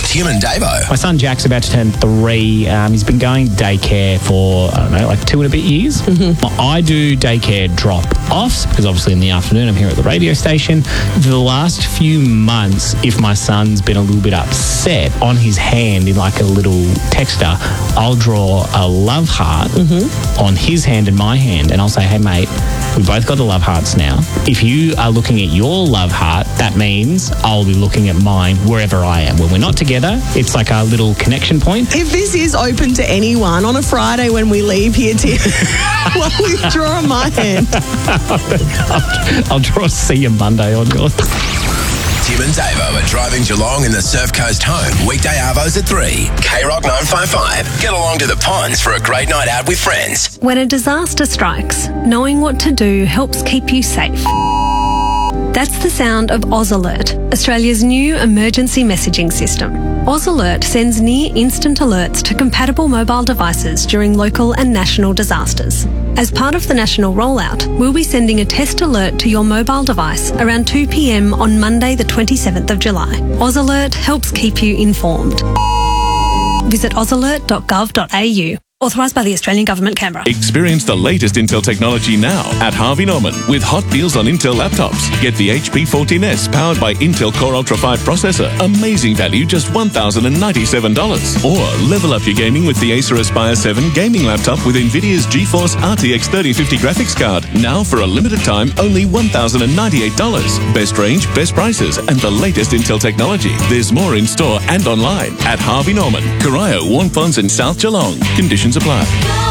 Tim and Davo. My son Jack's about to turn 3. He's been going to daycare for, 2 and a bit years. Mm-hmm. I do daycare drop-offs because obviously in the afternoon I'm here at the radio station. For the last few months, if my son's been a little bit upset, on his hand in like a little texter, I'll draw a love heart on his hand and my hand, and I'll say, hey mate, we both got the love hearts now. If you are looking at your love heart, that means I'll be looking at mine wherever I am. When we're not together, it's like our little connection point. If this is open to anyone, on a Friday when we leave here, Tim, will we draw on my hand? I'll draw a see you Monday on yours. Tim and Davo are driving Geelong in the Surf Coast home. Weekday arvos at 3. K-Rock 955. Get along to the ponds for a great night out with friends. When a disaster strikes, knowing what to do helps keep you safe. That's the sound of Oz Alert, Australia's new emergency messaging system. Oz Alert sends near-instant alerts to compatible mobile devices during local and national disasters. As part of the national rollout, we'll be sending a test alert to your mobile device around 2 p.m. on Monday the 27th of July. Oz Alert helps keep you informed. Visit ozalert.gov.au. Authorised by the Australian Government, Canberra. Experience the latest Intel technology now at Harvey Norman with hot deals on Intel laptops. Get the HP 14S powered by Intel Core Ultra 5 processor. Amazing value, just $1,097. Or level up your gaming with the Acer Aspire 7 gaming laptop with NVIDIA's GeForce RTX 3050 graphics card. Now for a limited time, only $1,098. Best range, best prices, and the latest Intel technology. There's more in store and online at Harvey Norman, Corio, Warnponds and South Geelong. Conditions apply.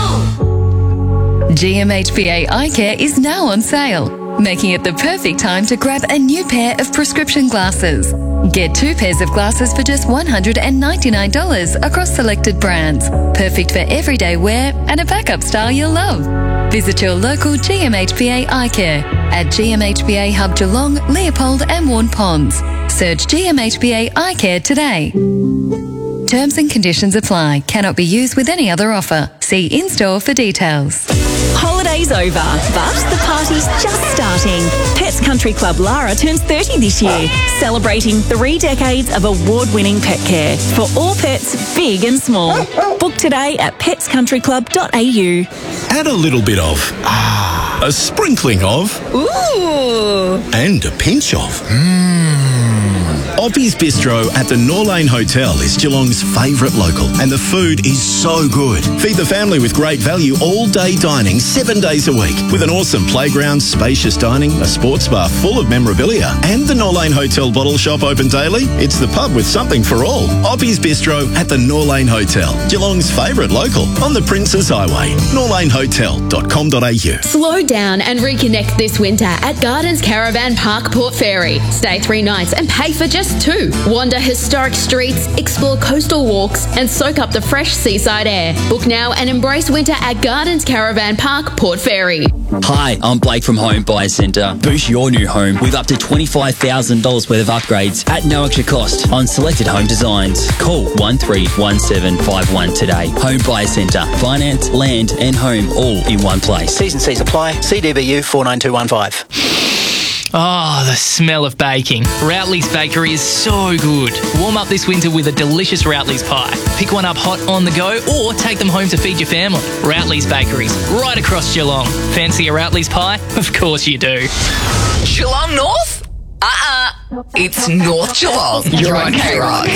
GMHBA Eye Care is now on sale, making it the perfect time to grab a new pair of prescription glasses. Get 2 pairs of glasses for just $199 across selected brands. Perfect for everyday wear and a backup style you'll love. Visit your local GMHBA Eye Care at GMHBA Hub Geelong, Leopold and Warnponds. Search GMHBA Eye Care today. Terms and conditions apply. Cannot be used with any other offer. See in-store for details. Holiday's over, but the party's just starting. Pets Country Club Lara turns 30 this year, celebrating 3 decades of award-winning pet care for all pets, big and small. Book today at petscountryclub.au. Add a little bit of, a sprinkling of, Ooh, and a pinch of, Oppie's Bistro at the Norlane Hotel is Geelong's favourite local, and the food is so good. Feed the family with great value all-day dining 7 days a week, with an awesome playground, spacious dining, a sports bar full of memorabilia, and the Norlane Hotel bottle shop open daily. It's the pub with something for all. Oppie's Bistro at the Norlane Hotel, Geelong's favourite local on the Princes Highway. norlanehotel.com.au. Slow down and reconnect this winter at Gardens Caravan Park, Port Fairy. Stay 3 nights and pay for just 2. Wander historic streets, explore coastal walks, and soak up the fresh seaside air. Book now and embrace winter at Gardens Caravan Park, Port Fairy. Hi, I'm Blake from Home Buyer Centre. Boost your new home with up to $25,000 worth of upgrades at no extra cost on selected home designs. Call 131751 today. Home Buyer Centre. Finance, land and home all in one place. T's and C's apply. CDBU 49215. Oh, the smell of baking. Routley's Bakery is so good. Warm up this winter with a delicious Routley's pie. Pick one up hot on the go or take them home to feed your family. Routley's Bakeries, right across Geelong. Fancy a Routley's pie? Of course you do. Geelong North? It's North Geelong. You're on K-Rock.